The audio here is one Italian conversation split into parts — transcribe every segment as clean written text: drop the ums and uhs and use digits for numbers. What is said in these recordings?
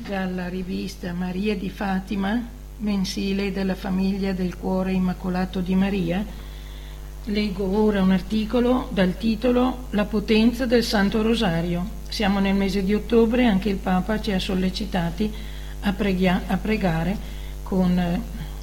dalla rivista Maria di Fatima, mensile della famiglia del Cuore Immacolato di Maria, leggo ora un articolo dal titolo La potenza del Santo Rosario. Siamo nel mese di ottobre, anche il Papa ci ha sollecitati a pregare con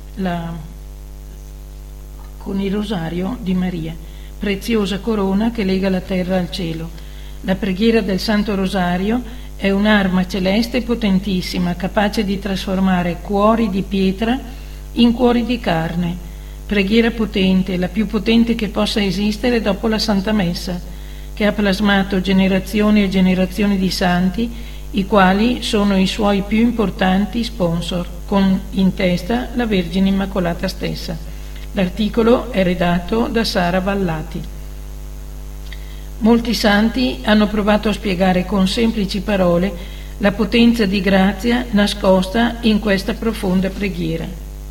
il Rosario di Maria, preziosa corona che lega la terra al cielo. La preghiera del Santo Rosario è un'arma celeste e potentissima, capace di trasformare cuori di pietra in cuori di carne. Preghiera potente, la più potente che possa esistere dopo la Santa Messa, che ha plasmato generazioni e generazioni di santi, i quali sono i suoi più importanti sponsor, con in testa la Vergine Immacolata stessa. L'articolo è redatto da Sara Vallati. Molti santi hanno provato a spiegare con semplici parole la potenza di grazia nascosta in questa profonda preghiera.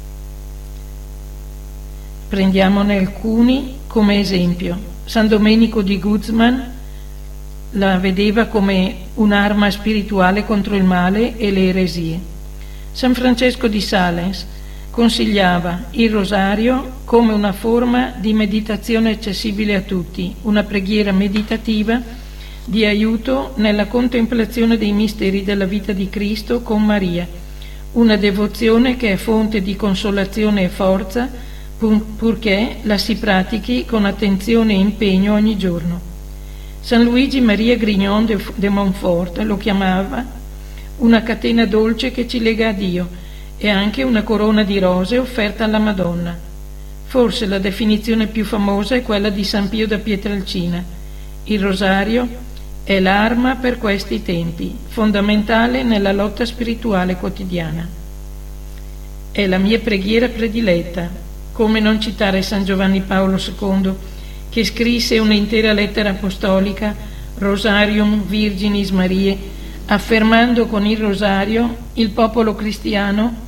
Prendiamone alcuni come esempio. San Domenico di Guzman la vedeva come un'arma spirituale contro il male e le eresie. San Francesco di Sales consigliava il rosario come una forma di meditazione accessibile a tutti, una preghiera meditativa di aiuto nella contemplazione dei misteri della vita di Cristo con Maria, una devozione che è fonte di consolazione e forza purché la si pratichi con attenzione e impegno ogni giorno. San Luigi Maria Grignon de Montfort lo chiamava una catena dolce che ci lega a Dio e anche una corona di rose offerta alla Madonna. Forse la definizione più famosa è quella di San Pio da Pietrelcina. Il rosario è l'arma per questi tempi, fondamentale nella lotta spirituale quotidiana. È la mia preghiera prediletta. Come non citare San Giovanni Paolo II, che scrisse un'intera lettera apostolica, Rosarium Virginis Mariae, affermando con il rosario il popolo cristiano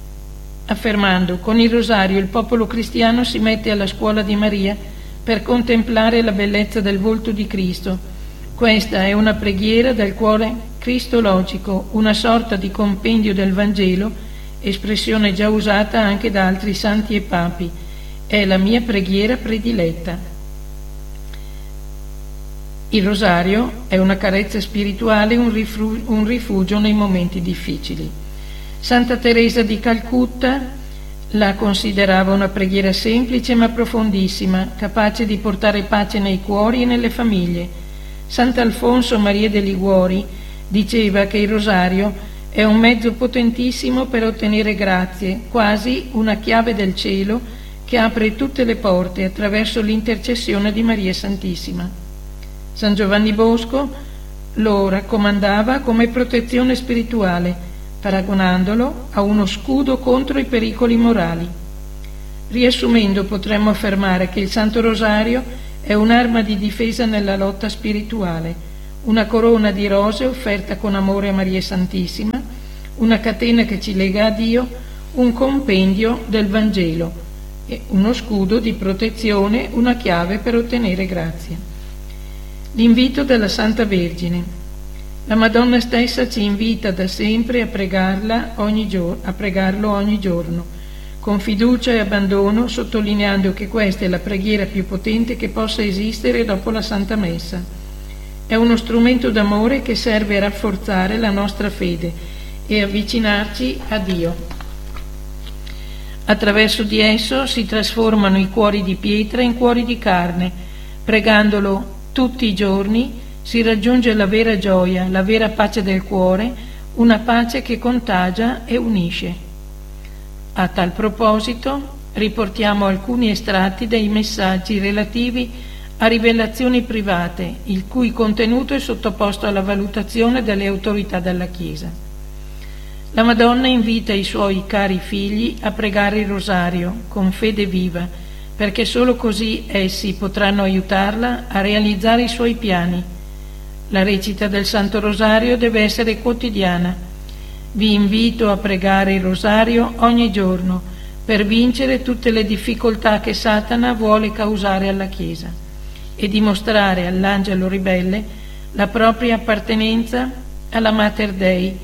si mette alla scuola di Maria per contemplare la bellezza del volto di Cristo. Questa è una preghiera del cuore cristologico, una sorta di compendio del Vangelo, espressione già usata anche da altri santi e papi. È la mia preghiera prediletta. Il rosario è una carezza spirituale, un rifugio nei momenti difficili. Santa Teresa di Calcutta la considerava una preghiera semplice ma profondissima, capace di portare pace nei cuori e nelle famiglie. Sant'Alfonso Maria de Liguori diceva che il rosario è un mezzo potentissimo per ottenere grazie, quasi una chiave del cielo che apre tutte le porte attraverso l'intercessione di Maria Santissima. San Giovanni Bosco lo raccomandava come protezione spirituale, paragonandolo a uno scudo contro i pericoli morali. Riassumendo, potremmo affermare che il Santo Rosario è un'arma di difesa nella lotta spirituale, una corona di rose offerta con amore a Maria Santissima, una catena che ci lega a Dio, un compendio del Vangelo, e uno scudo di protezione, una chiave per ottenere grazia. L'invito della Santa Vergine. La Madonna stessa ci invita da sempre a pregarlo ogni giorno, con fiducia e abbandono, sottolineando che questa è la preghiera più potente che possa esistere dopo la Santa Messa. È uno strumento d'amore che serve a rafforzare la nostra fede e avvicinarci a Dio. Attraverso di esso si trasformano i cuori di pietra in cuori di carne. Pregandolo tutti i giorni si raggiunge la vera gioia, la vera pace del cuore, una pace che contagia e unisce. A tal proposito riportiamo alcuni estratti dei messaggi relativi a rivelazioni private, il cui contenuto è sottoposto alla valutazione delle autorità della Chiesa. La Madonna invita i suoi cari figli a pregare il rosario con fede viva, perché solo così essi potranno aiutarla a realizzare i suoi piani. La recita del Santo Rosario deve essere quotidiana. Vi invito a pregare il rosario ogni giorno per vincere tutte le difficoltà che Satana vuole causare alla Chiesa e dimostrare all'angelo ribelle la propria appartenenza alla Mater Dei,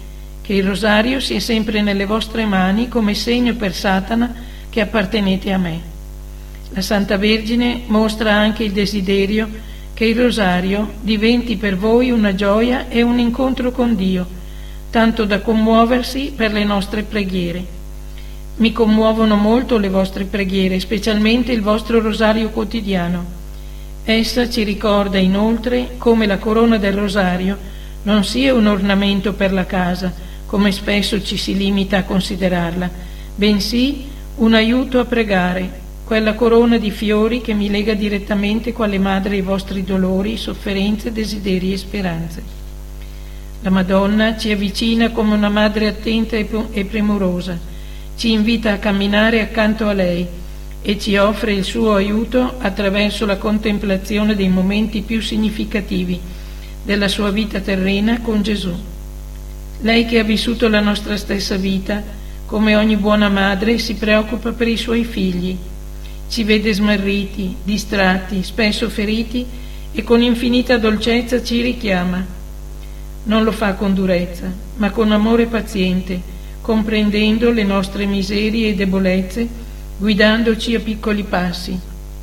che il rosario sia sempre nelle vostre mani come segno per Satana che appartenete a me. La Santa Vergine mostra anche il desiderio che il rosario diventi per voi una gioia e un incontro con Dio, tanto da commuoversi per le nostre preghiere. Mi commuovono molto le vostre preghiere, specialmente il vostro rosario quotidiano. Essa ci ricorda inoltre come la corona del rosario non sia un ornamento per la casa, come spesso ci si limita a considerarla, bensì un aiuto a pregare, quella corona di fiori che mi lega direttamente quale madre ai vostri dolori, sofferenze, desideri e speranze. La Madonna ci avvicina come una madre attenta e premurosa, ci invita a camminare accanto a lei e ci offre il suo aiuto attraverso la contemplazione dei momenti più significativi della sua vita terrena con Gesù. Lei che ha vissuto la nostra stessa vita, come ogni buona madre, si preoccupa per i suoi figli, ci vede smarriti, distratti, spesso feriti e con infinita dolcezza ci richiama. Non lo fa con durezza, ma con amore paziente, comprendendo le nostre miserie e debolezze, guidandoci a piccoli passi.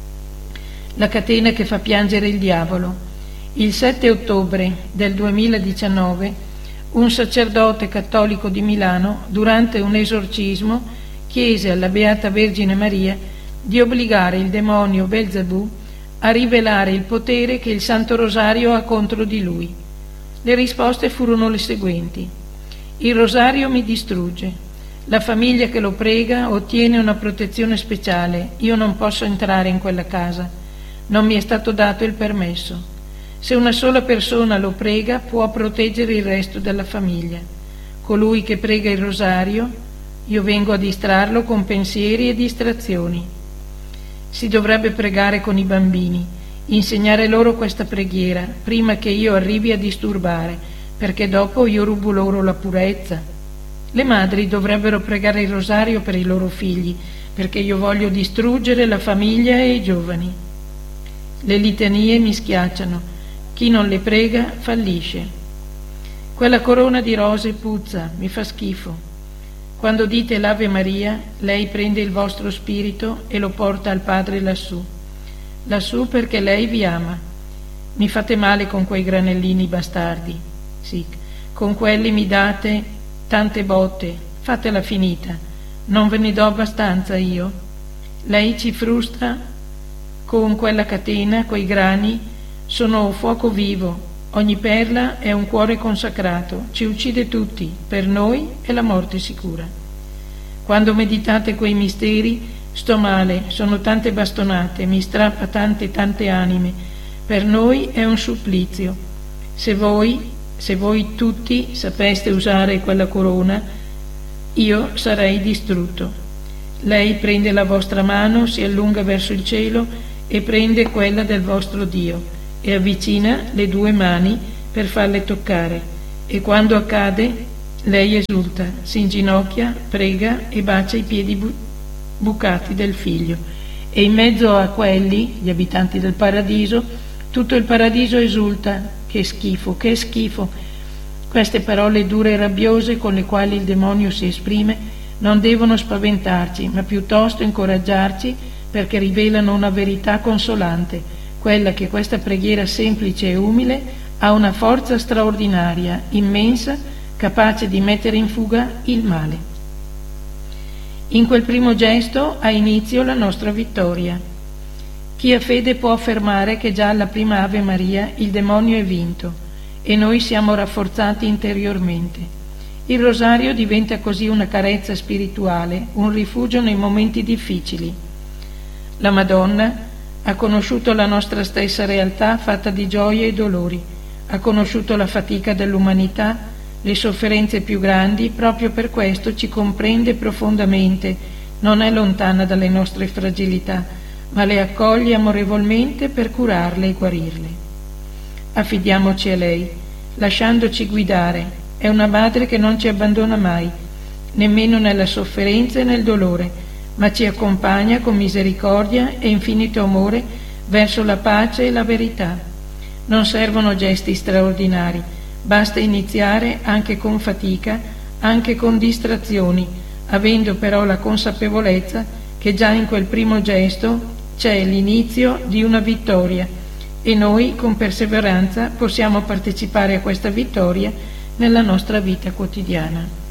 La catena che fa piangere il diavolo. Il 7 ottobre del 2019 un sacerdote cattolico di Milano, durante un esorcismo, chiese alla Beata Vergine Maria di obbligare il demonio Belzebù a rivelare il potere che il Santo Rosario ha contro di lui. Le risposte furono le seguenti: il rosario mi distrugge, la famiglia che lo prega ottiene una protezione speciale, io non posso entrare in quella casa, non mi è stato dato il permesso. Se una sola persona lo prega può proteggere il resto della famiglia. Colui che prega il rosario, io vengo a distrarlo con pensieri e distrazioni. Si dovrebbe pregare con i bambini, insegnare loro questa preghiera prima che io arrivi a disturbare, perché dopo io rubo loro la purezza. Le madri dovrebbero pregare il rosario per i loro figli, perché io voglio distruggere la famiglia e i giovani. Le litanie mi schiacciano, chi non le prega fallisce. Quella corona di rose puzza, mi fa schifo. Quando dite l'Ave Maria, lei prende il vostro spirito e lo porta al Padre lassù perché lei vi ama. Mi fate male con quei granellini bastardi. Sì, con quelli mi date tante botte, fatela finita, non ve ne do abbastanza io. Lei ci frustra con quella catena, quei grani, sono fuoco vivo, ogni perla è un cuore consacrato, ci uccide tutti, per noi è la morte sicura. Quando meditate quei misteri, sto male, sono tante bastonate, mi strappa tante anime, per noi è un supplizio. Se voi tutti sapeste usare quella corona, io sarei distrutto. Lei prende la vostra mano, si allunga verso il cielo e prende quella del vostro Dio e avvicina le due mani per farle toccare, e quando accade lei esulta, si inginocchia, prega e bacia i piedi bucati del figlio, e in mezzo a quelli, gli abitanti del paradiso, tutto il paradiso esulta: che schifo, che schifo. Queste parole dure e rabbiose con le quali il demonio si esprime non devono spaventarci, ma piuttosto incoraggiarci, perché rivelano una verità consolante, quella che questa preghiera semplice e umile ha una forza straordinaria, immensa, capace di mettere in fuga il male. In quel primo gesto ha inizio la nostra vittoria. Chi ha fede può affermare che già alla prima Ave Maria il demonio è vinto e noi siamo rafforzati interiormente. Il rosario diventa così una carezza spirituale, un rifugio nei momenti difficili. La Madonna ha conosciuto la nostra stessa realtà fatta di gioie e dolori, ha conosciuto la fatica dell'umanità, le sofferenze più grandi, proprio per questo ci comprende profondamente, non è lontana dalle nostre fragilità, ma le accoglie amorevolmente per curarle e guarirle. Affidiamoci a lei, lasciandoci guidare. È una madre che non ci abbandona mai, nemmeno nella sofferenza e nel dolore, ma ci accompagna con misericordia e infinito amore verso la pace e la verità. Non servono gesti straordinari, basta iniziare anche con fatica anche con distrazioni, avendo però la consapevolezza che già in quel primo gesto c'è l'inizio di una vittoria e noi con perseveranza possiamo partecipare a questa vittoria nella nostra vita quotidiana.